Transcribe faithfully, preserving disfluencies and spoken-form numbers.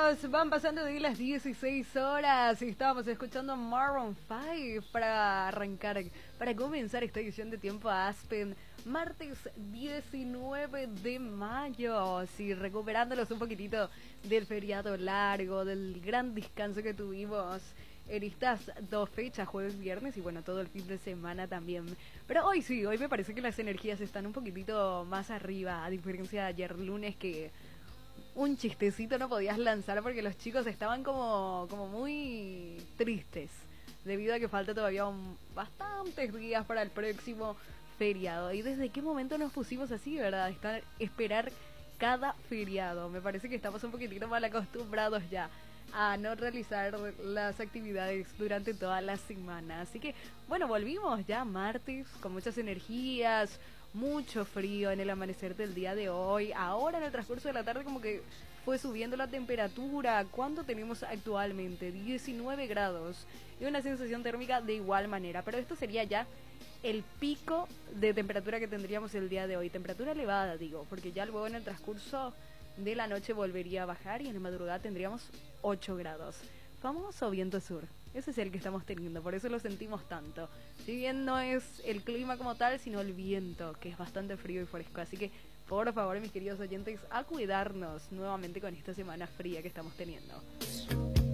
Seguimos, van pasando de las dieciséis horas y estábamos escuchando Maroon cinco para arrancar, para comenzar esta edición de Tiempo Aspen, martes diecinueve de mayo, sí, recuperándonos un poquitito del feriado largo, del gran descanso que tuvimos en estas dos fechas, jueves, viernes y bueno, todo el fin de semana también. Pero hoy sí, hoy me parece que las energías están un poquitito más arriba, a diferencia de ayer lunes que un chistecito no podías lanzar porque los chicos estaban como, como muy tristes debido a que falta todavía un, bastantes días para el próximo feriado. ¿Y desde qué momento nos pusimos así, verdad? Estar, esperar cada feriado. Me parece que estamos un poquitito mal acostumbrados ya a no realizar las actividades durante toda la semana. Así que, bueno, volvimos ya martes con muchas energías, mucho frío en el amanecer del día de hoy. Ahora en el transcurso de la tarde como que fue subiendo la temperatura. ¿Cuánto tenemos actualmente? diecinueve grados y una sensación térmica de igual manera. Pero esto sería ya el pico de temperatura que tendríamos el día de hoy. Temperatura elevada, digo, porque ya luego en el transcurso de la noche volvería a bajar y en la madrugada tendríamos ocho grados. Famoso viento sur, ese es el que estamos teniendo, por eso lo sentimos tanto. Si bien no es el clima como tal, sino el viento, que es bastante frío y fresco. Así que, por favor, mis queridos oyentes, a cuidarnos nuevamente con esta semana fría que estamos teniendo.